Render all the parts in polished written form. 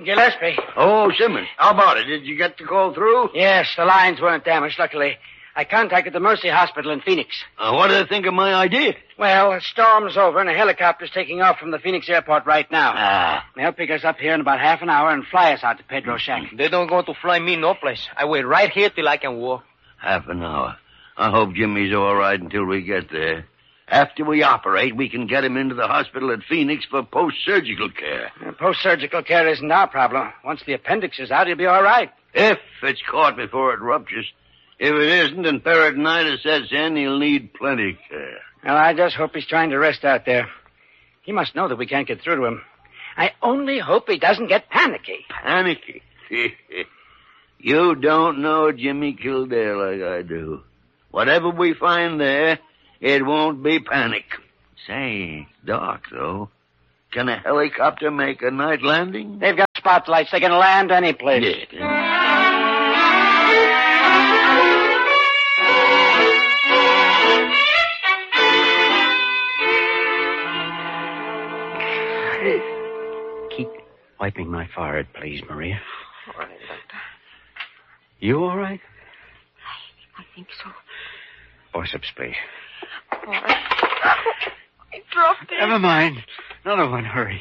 Gillespie. Oh, Simmons. How about it? Did you get the call through? Yes, the lines weren't damaged, luckily. I contacted the Mercy Hospital in Phoenix. What do they think of my idea? Well, the storm's over and a helicopter's taking off from the Phoenix airport right now. They'll pick us up here in about half an hour and fly us out to Pedro's shack. They don't going to fly me no place. I wait right here till I can walk. Half an hour. I hope Jimmy's all right until we get there. After we operate, we can get him into the hospital at Phoenix for post-surgical care. Post-surgical care isn't our problem. Once the appendix is out, he'll be all right. If it's caught before it ruptures. If it isn't and peritonitis sets in, he'll need plenty of care. Well, I just hope he's trying to rest out there. He must know that we can't get through to him. I only hope he doesn't get panicky. Panicky? You don't know Jimmy Kildare like I do. Whatever we find there, it won't be panic. Say, Doc, though, can a helicopter make a night landing? They've got spotlights. They can land any place. Yeah. Keep wiping my forehead, please, Maria. All right, Doctor. You all right? I think so. Forceps, please. All right. I dropped it. Never mind. Another one. Hurry.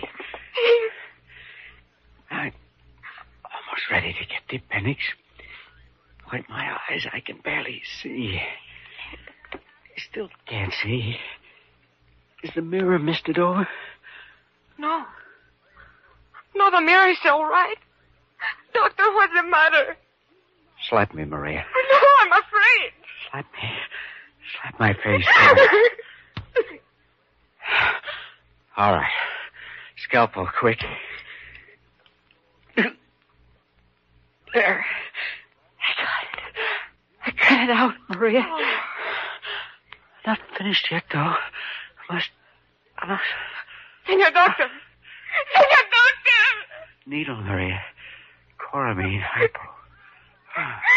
I'm almost ready to get the appendix. Wipe my eyes. I can barely see. I still can't see. Is the mirror misted over? No. No, the mirror's all right. Doctor, what's the matter? Slap me, Maria. No, I'm afraid. Slap me. Slap my face. All right. Scalpel, quick. There. I got it out, Maria. Oh. Not finished yet, though. I must... Senor Doctor! Senor Doctor! Needle, Maria. Coramine, hypo.